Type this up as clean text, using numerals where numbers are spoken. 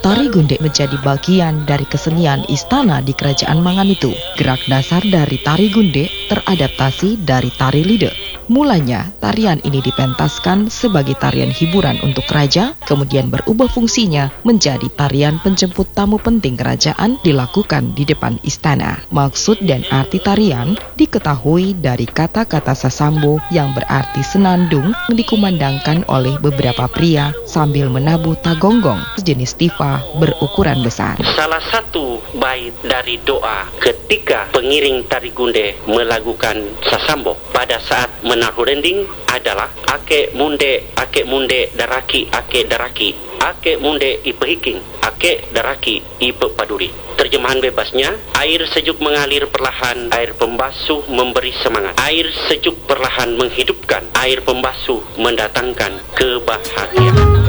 Tari gunde menjadi bagian dari kesenian istana di Kerajaan Manganitu. Gerak dasar dari tari gunde teradaptasi dari tari lide. Mulanya, tarian ini dipentaskan sebagai tarian hiburan untuk raja, kemudian berubah fungsinya menjadi tarian penjemput tamu penting kerajaan dilakukan di depan istana. Maksud dan arti tarian diketahui dari kata-kata sasambo yang berarti senandung yang dikumandangkan oleh beberapa pria sambil menabuh tagonggong sejenis tifa berukuran besar. Salah satu bait dari doa ketika pengiring tari gunde melakukan sasambo pada saat menaruh rending adalah ake munde daraki ake daraki ake munde ipehiking ake daraki ipe paduri. Terjemahan bebasnya, air sejuk mengalir perlahan, air pembasuh memberi semangat. Air sejuk perlahan menghidupkan, air pembasuh mendatangkan kebahagiaan.